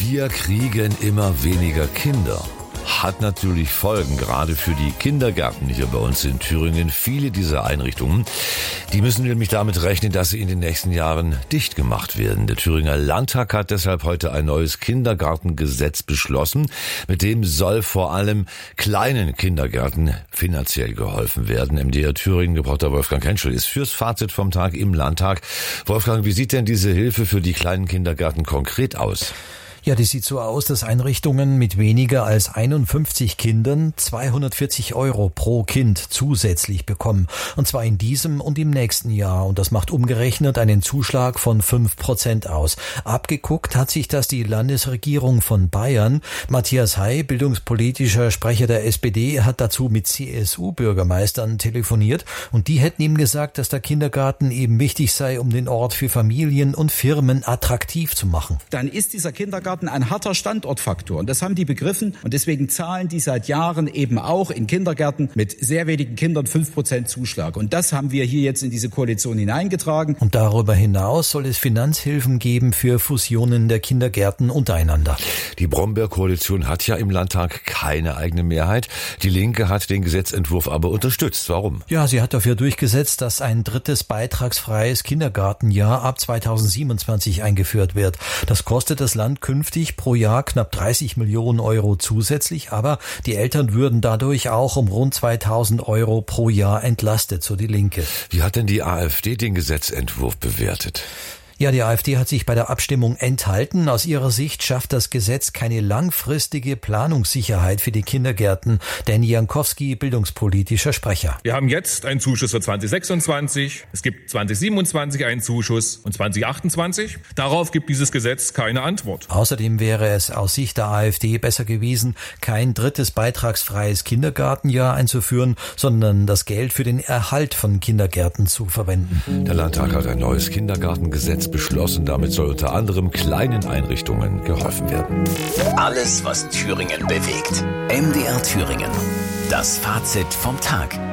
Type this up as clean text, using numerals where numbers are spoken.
Wir kriegen immer weniger Kinder. Hat natürlich Folgen, gerade für die Kindergärten hier bei uns in Thüringen. Viele dieser Einrichtungen, die müssen nämlich damit rechnen, dass sie in den nächsten Jahren dicht gemacht werden. Der Thüringer Landtag hat deshalb heute ein neues Kindergartengesetz beschlossen. Mit dem soll vor allem kleinen Kindergärten finanziell geholfen werden. MDR Thüringen Reporter Wolfgang Henschel ist fürs Fazit vom Tag im Landtag. Wolfgang, wie sieht denn diese Hilfe für die kleinen Kindergärten konkret aus? Ja, die sieht so aus, dass Einrichtungen mit weniger als 51 Kindern 240 € pro Kind zusätzlich bekommen. Und zwar in diesem und im nächsten Jahr. Und das macht umgerechnet einen Zuschlag von 5% aus. Abgeguckt hat sich das die Landesregierung von Bayern. Matthias Hay, bildungspolitischer Sprecher der SPD, hat dazu mit CSU-Bürgermeistern telefoniert. Und die hätten ihm gesagt, dass der Kindergarten eben wichtig sei, um den Ort für Familien und Firmen attraktiv zu machen. Dann ist dieser Kindergarten ein harter Standortfaktor. Und das haben die begriffen. Und deswegen zahlen die seit Jahren eben auch in Kindergärten mit sehr wenigen Kindern 5% Zuschlag. Und das haben wir hier jetzt in diese Koalition hineingetragen. Und darüber hinaus soll es Finanzhilfen geben für Fusionen der Kindergärten untereinander. Die Brombeer-Koalition hat ja im Landtag keine eigene Mehrheit. Die Linke hat den Gesetzentwurf aber unterstützt. Warum? Ja, sie hat dafür durchgesetzt, dass ein drittes beitragsfreies Kindergartenjahr ab 2027 eingeführt wird. Das kostet das Land künftig pro Jahr knapp 30 Millionen € zusätzlich, aber die Eltern würden dadurch auch um rund 2.000 € pro Jahr entlastet, so die Linke. Wie hat denn die AfD den Gesetzentwurf bewertet? Ja, die AfD hat sich bei der Abstimmung enthalten. Aus ihrer Sicht schafft das Gesetz keine langfristige Planungssicherheit für die Kindergärten. Danny Jankowski, bildungspolitischer Sprecher. Wir haben jetzt einen Zuschuss für 2026, es gibt 2027 einen Zuschuss und 2028. Darauf gibt dieses Gesetz keine Antwort. Außerdem wäre es aus Sicht der AfD besser gewesen, kein drittes beitragsfreies Kindergartenjahr einzuführen, sondern das Geld für den Erhalt von Kindergärten zu verwenden. Der Landtag hat ein neues Kindergartengesetz beschlossen. Damit soll unter anderem kleinen Einrichtungen geholfen werden. Alles, was Thüringen bewegt. MDR Thüringen. Das Fazit vom Tag.